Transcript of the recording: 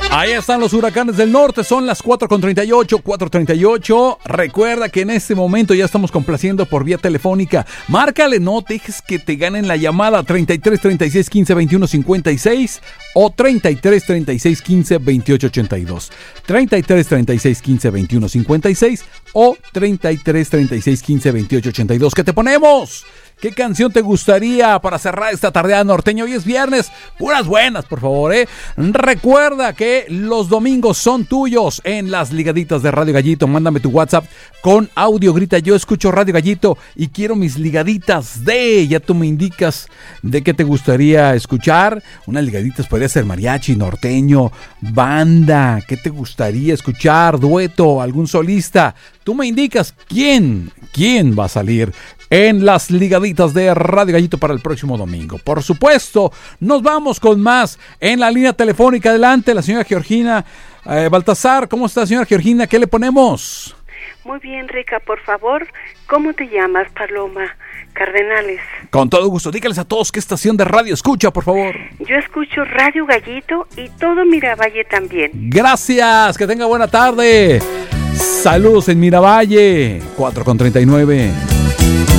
Ahí están los huracanes del norte, son las 4:38. Recuerda que en este momento ya estamos complaciendo por vía telefónica. Márcale, no dejes que te ganen la llamada 33 36 15 21 56 o 33 36 15 28 82. 33 36 15 21 56 o 33 36 15 28 82. ¿Qué te ponemos? ¿Qué canción te gustaría para cerrar esta tardeada norteña? Hoy es viernes, puras buenas, por favor, ¿eh? Recuerda que los domingos son tuyos en las ligaditas de Radio Gallito. Mándame tu WhatsApp con audio, grita: yo escucho Radio Gallito y quiero mis ligaditas de... Ya tú me indicas de qué te gustaría escuchar. Unas ligaditas podría ser mariachi, norteño, banda. ¿Qué te gustaría escuchar? Dueto, algún solista. Tú me indicas quién va a salir en las ligaditas de Radio Gallito para el próximo domingo. Por supuesto, nos vamos con más en la línea telefónica. Adelante, la señora Georgina Baltasar. ¿Cómo está, señora Georgina? ¿Qué le ponemos? Muy bien, Rica, por favor, ¿cómo te llamas? Paloma Cardenales. Con todo gusto, dígales a todos qué estación de radio escucha, por favor. Yo escucho Radio Gallito y todo Miravalle también. Gracias, que tenga buena tarde. Saludos en Miravalle, 4:39.